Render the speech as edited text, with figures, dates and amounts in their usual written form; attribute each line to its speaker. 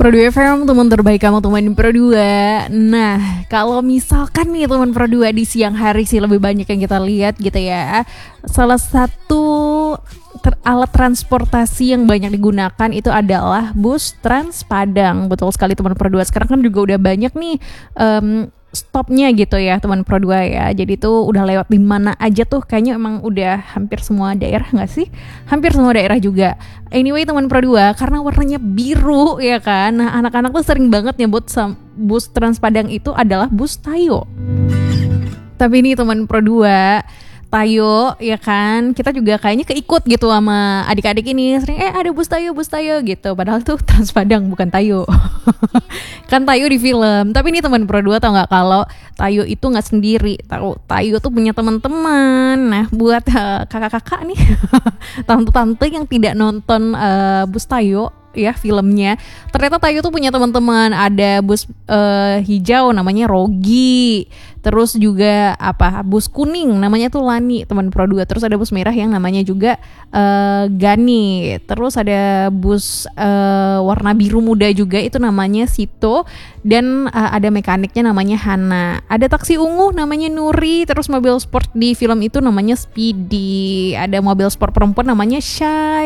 Speaker 1: Pro 2 FM, teman terbaik kamu, teman Pro 2. Nah, kalau misalkan nih teman Pro 2 di siang hari sih lebih banyak yang kita lihat gitu ya. Salah satu alat transportasi yang banyak digunakan itu adalah bus Trans Padang. Betul sekali teman Pro 2. Sekarang kan juga udah banyak nih stopnya gitu ya teman Pro 2 ya. Jadi tuh udah lewat di mana aja tuh, kayaknya emang udah hampir semua daerah nggak sih? Hampir semua daerah juga. Anyway teman Pro 2, karena warnanya biru ya kan. Nah, anak-anak tuh sering banget nyebut bus Trans Padang itu adalah bus Tayo. Tapi ini teman Pro 2, Tayo ya kan, kita juga kayaknya keikut gitu sama adik-adik ini, sering ada bus Tayo gitu, padahal tuh Trans Padang bukan Tayo. Kan Tayo di film. Tapi ini teman Pro 2 tau nggak kalau Tayo itu nggak sendiri, Tayo tuh punya teman-teman. Nah, buat kakak-kakak nih tante-tante yang tidak nonton bus Tayo ya filmnya, ternyata Tayo tuh punya teman-teman. Ada bus hijau namanya Rogi, terus juga bus kuning namanya tuh Lani teman Pro 2, terus ada bus merah yang namanya juga Gani, terus ada bus warna biru muda juga itu namanya Sito, dan ada mekaniknya namanya Hana. Ada taksi ungu namanya Nuri, terus mobil sport di film itu namanya Speedy, ada mobil sport perempuan namanya Shy.